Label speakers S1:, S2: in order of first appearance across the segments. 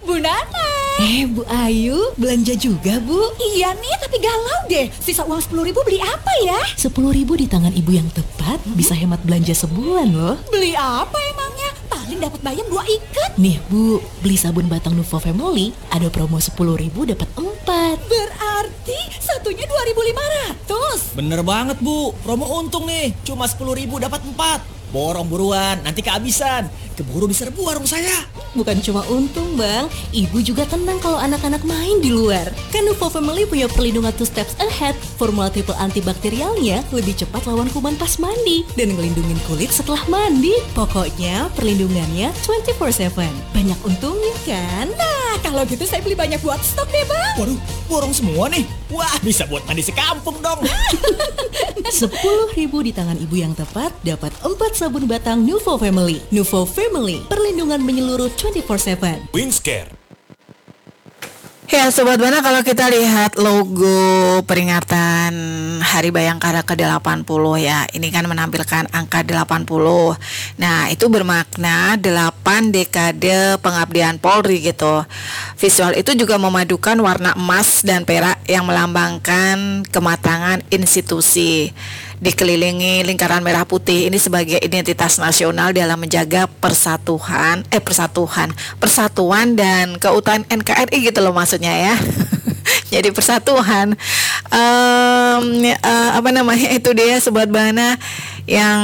S1: Bu Nana.
S2: Bu Ayu, belanja juga Bu?
S1: Iya nih, tapi galau deh. Sisa uang 10.000 beli apa ya?
S2: 10.000 di tangan ibu yang tepat bisa hemat belanja sebulan loh.
S1: Beli apa emangnya? Paling dapat bayam 2 ikat.
S2: Nih Bu, beli sabun batang Nuvo Family ada promo 10.000 dapat 4.
S1: Berarti satunya 2.500.
S3: Bener banget Bu, promo untung nih. Cuma 10.000 dapat 4. Borong buruan, nanti kehabisan. Keburu diserbu warung saya.
S2: Bukan cuma untung Bang, ibu juga tenang kalau anak-anak main di luar. Kan Nuvo Family punya perlindungan 2 steps ahead. Formula triple antibakterialnya lebih cepat lawan kuman pas mandi dan ngelindungin kulit setelah mandi. Pokoknya perlindungannya 24/7. Banyak untungnya kan?
S1: Nah, kalau gitu saya beli banyak buat stok deh Bang.
S3: Waduh, borong semua nih. Wah, bisa buat mandi sekampung dong.
S2: 10.000 di tangan ibu yang tepat dapat 4 sabun batang Nuvo Family. Nuvo Family, perlindungan menyeluruh 24/7.
S4: Wingscare.
S5: Ya Sobat Bana, kalau kita lihat logo peringatan Hari Bayangkara ke-80 ya, ini kan menampilkan angka 80. Nah, itu bermakna 8 dekade pengabdian Polri gitu. Visual itu juga memadukan warna emas dan perak yang melambangkan kematangan institusi. Dikelilingi lingkaran merah putih ini sebagai identitas nasional dalam menjaga persatuan dan keutuhan NKRI gitu loh maksudnya ya. Jadi persatuan itu dia Sobat Bana yang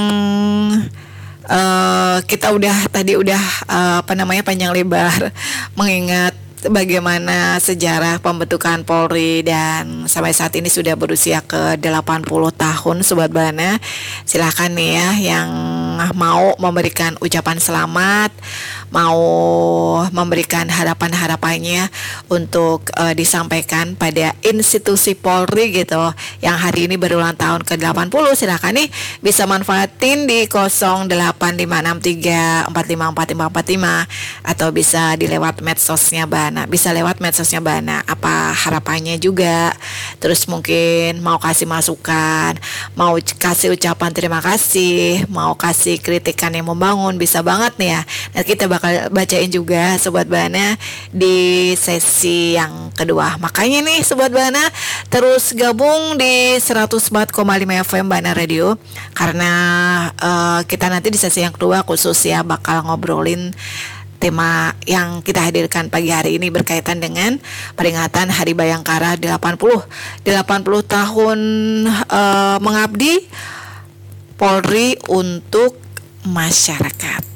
S5: kita tadi udah panjang lebar mengingat bagaimana sejarah pembentukan Polri dan sampai saat ini sudah berusia ke 80 tahun Sobat Bana. Silakan nih ya yang mau memberikan ucapan selamat, mau memberikan harapan-harapannya untuk disampaikan pada institusi Polri gitu yang hari ini berulang tahun ke-80. Silakan nih bisa manfaatin di 085634545545 atau bisa dilewat medsosnya bisa lewat medsosnya Bana, apa harapannya juga. Terus mungkin mau kasih masukan, mau kasih ucapan terima kasih, mau kasih kritikan yang membangun, bisa banget nih ya. Nah, kita bakal bacain juga Sobat Bana di sesi yang kedua. Makanya nih Sobat Bana terus gabung di 104,5 FM Bana Radio, karena kita nanti di sesi yang kedua khusus ya bakal ngobrolin tema yang kita hadirkan pagi hari ini berkaitan dengan peringatan Hari Bayangkara 80 tahun mengabdi Polri untuk masyarakat.